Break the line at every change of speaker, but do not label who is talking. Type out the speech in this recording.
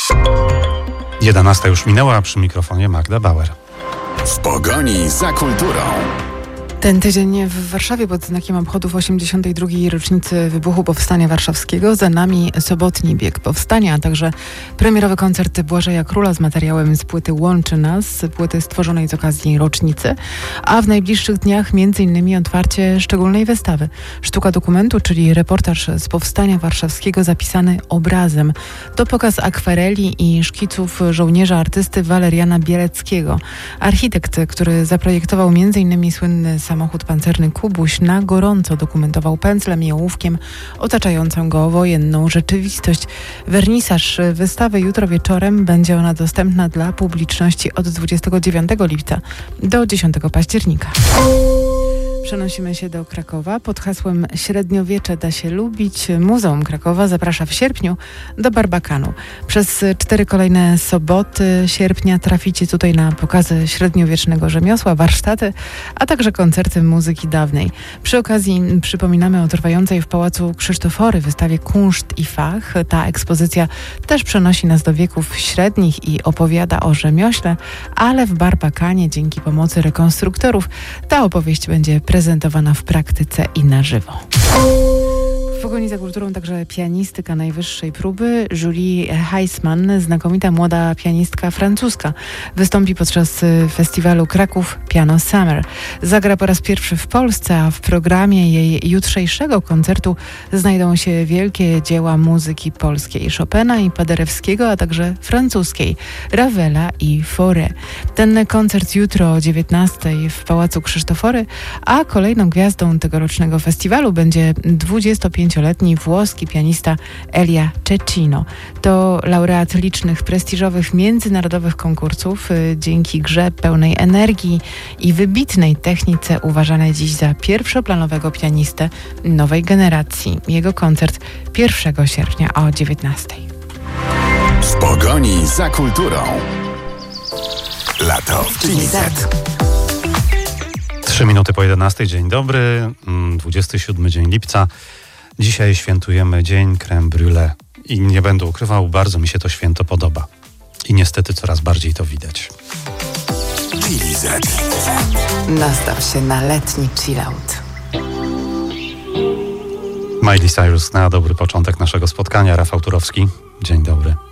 11 już minęła, a przy mikrofonie Magda Bauer.
W pogoni za kulturą.
Ten tydzień w Warszawie pod znakiem obchodów 82. rocznicy wybuchu Powstania Warszawskiego. Za nami sobotni bieg powstania, a także premierowy koncert Błażeja Króla z materiałem z płyty Łączy Nas, płyty stworzonej z okazji rocznicy, a w najbliższych dniach m.in. otwarcie szczególnej wystawy. Sztuka dokumentu, czyli reportaż z Powstania Warszawskiego zapisany obrazem. To pokaz akwareli i szkiców żołnierza artysty Waleriana Bieleckiego. Architekt, który zaprojektował m.in. słynny samochód pancerny Kubuś, na gorąco dokumentował pędzlem i ołówkiem otaczającą go wojenną rzeczywistość. Wernisaż wystawy jutro wieczorem. Będzie ona dostępna dla publiczności od 29 lipca do 10 października. Przenosimy się do Krakowa. Pod hasłem Średniowiecze da się lubić Muzeum Krakowa zaprasza w sierpniu do Barbakanu. Przez 4 kolejne soboty sierpnia traficie tutaj na pokazy średniowiecznego rzemiosła, warsztaty, a także koncerty muzyki dawnej. Przy okazji przypominamy o trwającej w Pałacu Krzysztofory wystawie Kunszt i Fach. Ta ekspozycja też przenosi nas do wieków średnich i opowiada o rzemiośle, ale w Barbakanie dzięki pomocy rekonstruktorów ta opowieść będzie prezentowana w praktyce i na żywo. W pogoni za kulturą także pianistyka najwyższej próby. Julie Heisman, znakomita młoda pianistka francuska, wystąpi podczas festiwalu Kraków Piano Summer. Zagra po raz pierwszy w Polsce, a w programie jej jutrzejszego koncertu znajdą się wielkie dzieła muzyki polskiej, Chopina i Paderewskiego, a także francuskiej, Ravela i Fauré. Ten koncert jutro o 19 w Pałacu Krzysztofory, a kolejną gwiazdą tegorocznego festiwalu będzie 25-letni włoski pianista Elia Cecchino. To laureat licznych prestiżowych międzynarodowych konkursów. Dzięki grze pełnej energii i wybitnej technice uważany dziś za pierwszoplanowego pianistę nowej generacji. Jego koncert 1 sierpnia o 19.
W pogoni za kulturą. Lato w Chili Z.
3 minuty po 11. Dzień dobry. 27 dzień lipca. Dzisiaj świętujemy Dzień Crème Brûlée i nie będę ukrywał, bardzo mi się to święto podoba. I niestety coraz bardziej to widać.
Chili Z.
Nastaw się na letni chillout.
Miley Cyrus na dobry początek naszego spotkania. Rafał Turowski. Dzień dobry.